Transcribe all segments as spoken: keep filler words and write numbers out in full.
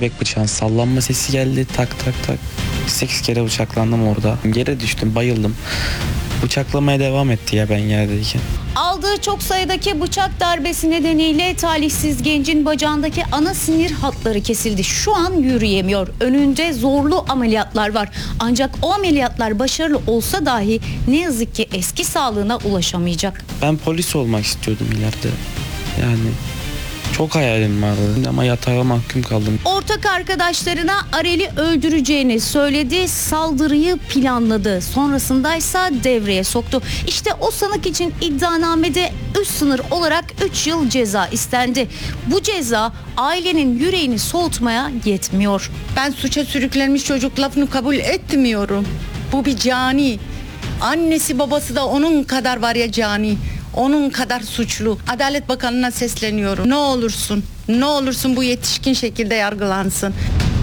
bebek bıçağın sallanma sesi geldi, tak tak tak. sekiz kere bıçaklandım orada. Yere düştüm, bayıldım. Bıçaklamaya devam etti ya ben yerdeyken. Aldığı çok sayıdaki bıçak darbesi nedeniyle talihsiz gencin bacağındaki ana sinir hatları kesildi. Şu an yürüyemiyor. Önünde zorlu ameliyatlar var. Ancak o ameliyatlar başarılı olsa dahi ne yazık ki eski sağlığına ulaşamayacak. Ben polis olmak istiyordum ileride. Yani çok hayalim vardı ama yatağa mahkum kaldım. Ortak arkadaşlarına Arel'i öldüreceğini söyledi, saldırıyı planladı. Sonrasındaysa devreye soktu. İşte o sanık için iddianamede üst sınır olarak üç yıl ceza istendi. Bu ceza ailenin yüreğini soğutmaya yetmiyor. Ben suça sürüklenmiş çocuk lafını kabul etmiyorum. Bu bir cani. Annesi babası da onun kadar var ya cani. Onun kadar suçlu. Adalet Bakanı'na sesleniyorum. Ne olursun, ne olursun bu yetişkin şekilde yargılansın.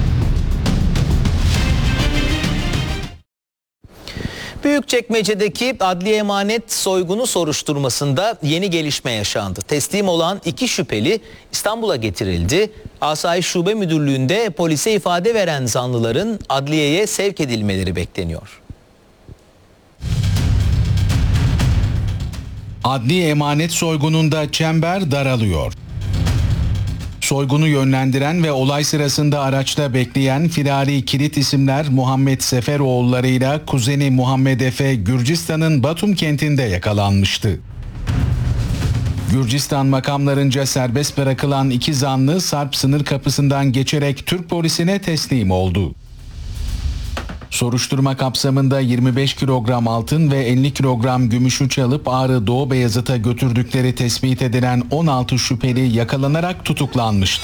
Büyükçekmece'deki adliye emanet soygunu soruşturmasında yeni gelişme yaşandı. Teslim olan iki şüpheli İstanbul'a getirildi. Asayiş Şube Müdürlüğü'nde polise ifade veren zanlıların adliyeye sevk edilmeleri bekleniyor. Adli emanet soygununda çember daralıyor. Soygunu yönlendiren ve olay sırasında araçta bekleyen firari kilit isimler Muhammed Seferoğulları'yla kuzeni Muhammed Efe Gürcistan'ın Batum kentinde yakalanmıştı. Gürcistan makamlarınca serbest bırakılan iki zanlı Sarp sınır kapısından geçerek Türk polisine teslim oldu. Soruşturma kapsamında yirmi beş kilogram altın ve elli kilogram gümüşü çalıp Ağrı Doğu Beyazıt'a götürdükleri tespit edilen on altı şüpheli yakalanarak tutuklanmıştı.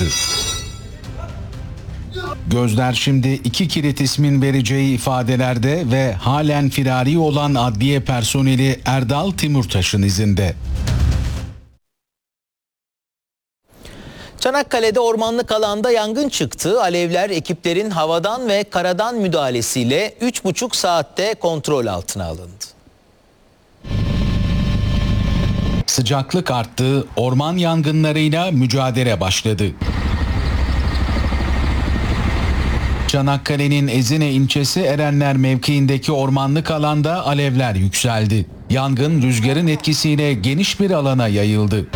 Gözler şimdi iki kilit ismin vereceği ifadelerde ve halen firari olan adliye personeli Erdal Timurtaş'ın izinde. Çanakkale'de ormanlık alanda yangın çıktı. Alevler ekiplerin havadan ve karadan müdahalesiyle üç buçuk saatte kontrol altına alındı. Sıcaklık arttı, orman yangınlarıyla mücadele başladı. Çanakkale'nin Ezine ilçesi Erenler mevkiindeki ormanlık alanda alevler yükseldi. Yangın rüzgarın etkisiyle geniş bir alana yayıldı.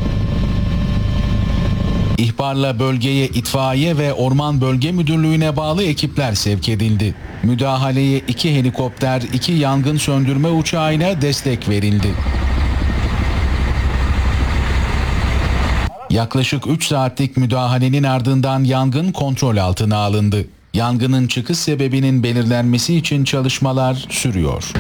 İhbarla bölgeye itfaiye ve Orman Bölge Müdürlüğü'ne bağlı ekipler sevk edildi. Müdahaleye iki helikopter, iki yangın söndürme uçağıyla destek verildi. Yaklaşık üç saatlik müdahalenin ardından yangın kontrol altına alındı. Yangının çıkış sebebinin belirlenmesi için çalışmalar sürüyor.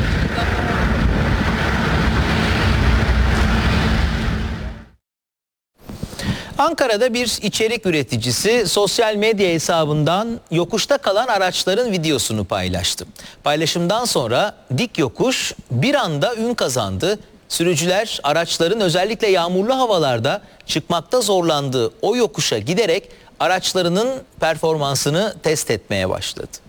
Ankara'da bir içerik üreticisi sosyal medya hesabından yokuşta kalan araçların videosunu paylaştı. Paylaşımdan sonra dik yokuş bir anda ün kazandı. Sürücüler araçların özellikle yağmurlu havalarda çıkmakta zorlandığı o yokuşa giderek araçlarının performansını test etmeye başladı.